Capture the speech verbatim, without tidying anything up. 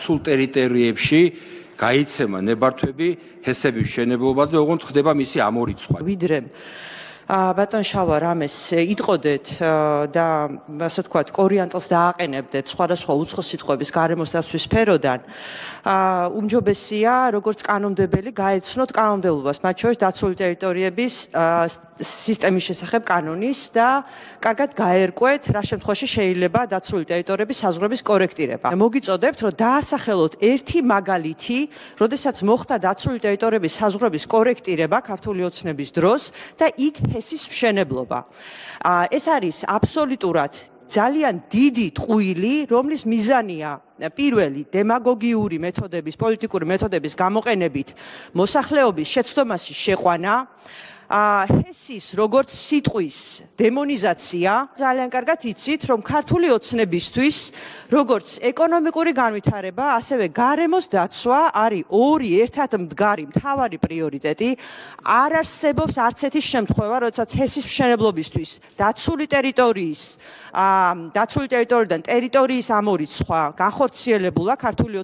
დაცულ ტერიტორიებში გაიცემა ნებართვები ჰესების მშენებლობაზე, ოღონდ ხდება მისი ამორიცხვა. ვიდრე ბატონ შალვა რამეს იტყოდეთ და ასე ვთქვათ კორიანტელს დააყენებდეთ სხვადასხვა უცხო სიტყვების გარემოს დაცვის სფეროდან, უმჯობესია როგორც კანონმდებელი გაეცნოთ კანონმდებლობას, მათ შორის დაცული ტერიტორიების სისტემის შესახებ კანონის და კარგად გაერკვეთ რა შემთხვევაში შეიძლება დაცული ტერიტორიების საზღვრების კორექტირება. მოგიწოდებთ რომ დაასახელოთ ერთი მაგალითი, როდესაც მოხდა დაცული ტერიტორიების საზღვრების კორექტირება ქართული ოცნების დროს და იქ ჰესის მშენებლობა. ეს არის აბსოლუტურად ძალიან დიდი ტყუილი, რომლის მიზანია პირველი დემაგოგიური მეთოდების, პოლიტიკური მეთოდების გამოყენებით მოსახლეობის შეცდომაში შეყვანა, ჰესის როგორც სიტყვის დემონიზაცია. ძალიან კარგად იცით, რომ ქართული ოცნებისთვის როგორც ეკონომიკური განვითარება, ასევე გარემოს დაცვა არის ორი ერთად მდგარი მთავარი პრიორიტეტი. არ არსებობს არც ერთი შემთხვევა, როდესაც ჰესის მშენებლობისთვის დაცული ტერიტორიის, დაცული ტერიტორიიდან ტერიტორიის ამორიცხვა განხორციელებულა ქართული